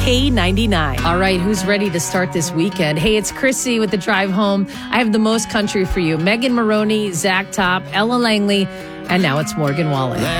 K99. All right, who's ready to start this weekend? Hey, it's Chrissy with the drive home. I have the most country for you. Megan Maroney, Zach Top, Ella Langley, and now it's Morgan Wallen.